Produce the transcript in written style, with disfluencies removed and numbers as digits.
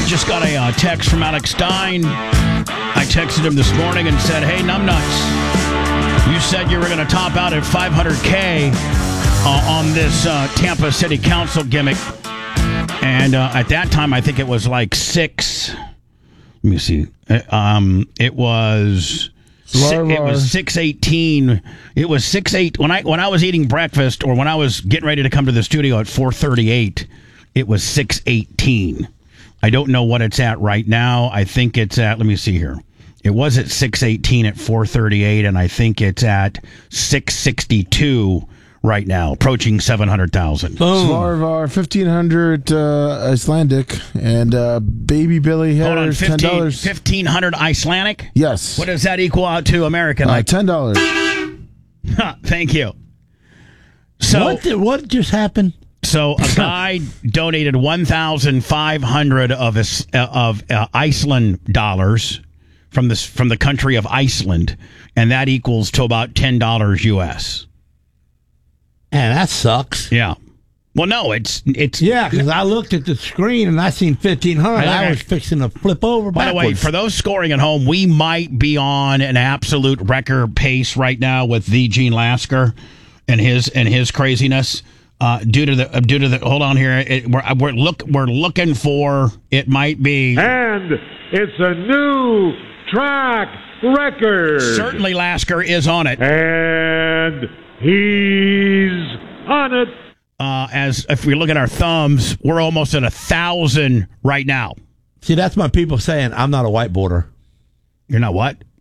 Just got a text from Alex Stein. I texted him this morning and said, hey, numbnuts, you said you were going to top out at $500K on this Tampa City Council gimmick. And at that time, I think it was like six. Let me see. It was 6:18. It was 6:08 when I was eating breakfast, or when I was getting ready to come to the studio at 4:38. It was 6:18. I don't know what it's at right now. I think it's at. Let me see here. It was at 6:18 at 4:38, and I think it's at 6:62 right now, approaching 700,000. Svarvar, 1,500 Icelandic, and Baby Billy Harris, $10. 1,500 Icelandic? Yes. What does that equal out to American? $10. Thank you. So what just happened? So a guy donated 1,500 of Iceland dollars from the country of Iceland, and that equals to about $10 US. Man, that sucks. Yeah. Well, no, it's yeah, because I looked at the screen and I seen 1,500. I was fixing to flip over backwards. By the way, for those scoring at home, we might be on an absolute record pace right now with the Gene Lasker and his craziness. Due to the hold on here, we're looking for, it might be, and it's a new track record. Certainly, Lasker is on it, and he's on it. As if we look at our thumbs, we're almost at 1,000 right now. See, that's my people saying I'm not a whiteboarder. You're not what?